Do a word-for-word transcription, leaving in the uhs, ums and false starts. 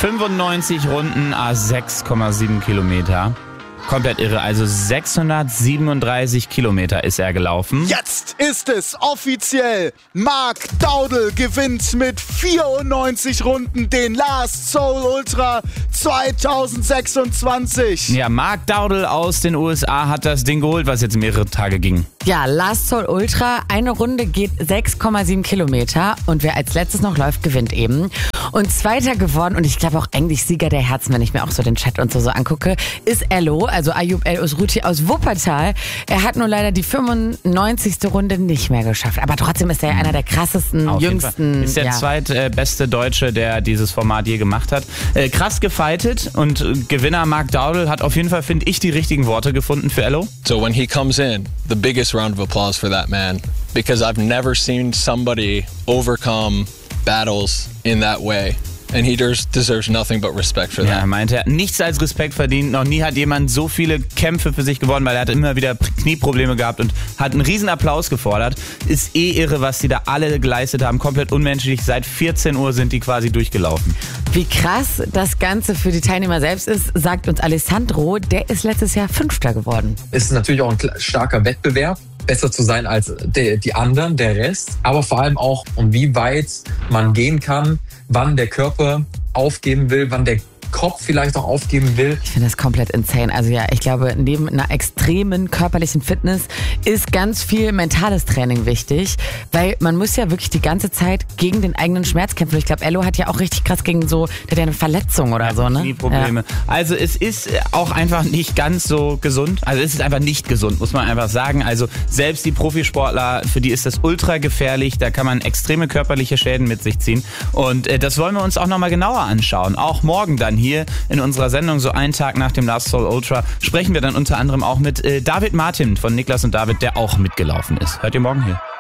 fünfundneunzig Runden, à sechs Komma sieben Kilometer. Komplett irre, also sechshundertsiebenunddreißig Kilometer ist er gelaufen. Jetzt ist es offiziell. Mark Daudl gewinnt mit vierundneunzig Runden den Last Soul Ultra zweitausendsechsundzwanzig. Ja, Mark Daudl aus den U S A hat das Ding geholt, was jetzt mehrere Tage ging. Ja, Last Soul Ultra, eine Runde geht sechs Komma sieben Kilometer und wer als letztes noch läuft, gewinnt eben. Und Zweiter geworden und ich glaube auch eigentlich Sieger der Herzen, wenn ich mir auch so den Chat und so, so angucke, ist Ello, also Ayub El-Usruti aus Wuppertal. Er hat nur leider die fünfundneunzigste Runde nicht mehr geschafft, aber trotzdem ist er ja einer der krassesten, Auf jüngsten. Ist der ja. zweitbeste Deutsche, der dieses Format je gemacht hat. Äh, krass gefightet und Gewinner Mark Daudl hat auf jeden Fall, finde ich, die richtigen Worte gefunden für Ello. So when he comes in, the biggest round of applause for that man, because I've never seen somebody overcome battles in that way. And he deserves nothing but respect for that. Ja, er meinte, er hat nichts als Respekt verdient. Noch nie hat jemand so viele Kämpfe für sich gewonnen, weil er hat immer wieder Knieprobleme gehabt und hat einen riesen Applaus gefordert. Ist eh irre, was die da alle geleistet haben. Komplett unmenschlich. Seit vierzehn Uhr sind die quasi durchgelaufen. Wie krass das Ganze für die Teilnehmer selbst ist, sagt uns Alessandro. Der ist letztes Jahr Fünfter geworden. Es ist natürlich auch ein starker Wettbewerb, besser zu sein als die, die anderen, der Rest. Aber vor allem auch, um wie weit man gehen kann, wann der Körper aufgeben will, wann der Kopf vielleicht auch aufgeben will. Ich finde das komplett insane. Also ja, ich glaube, neben einer extremen körperlichen Fitness ist ganz viel mentales Training wichtig, weil man muss ja wirklich die ganze Zeit gegen den eigenen Schmerz kämpfen. Ich glaube, Ello hat ja auch richtig krass gegen so, der hat ja eine Verletzung oder ja, so, ne? Knieprobleme. Ja. Also es ist auch einfach nicht ganz so gesund. Also es ist einfach nicht gesund, muss man einfach sagen. Also selbst die Profisportler, für die ist das ultra gefährlich. Da kann man extreme körperliche Schäden mit sich ziehen. Und äh, das wollen wir uns auch nochmal genauer anschauen. Auch morgen dann hier in unserer Sendung, so einen Tag nach dem Last Soul Ultra, sprechen wir dann unter anderem auch mit äh, David Martin von Niklas und David, der auch mitgelaufen ist. Hört ihr morgen hier.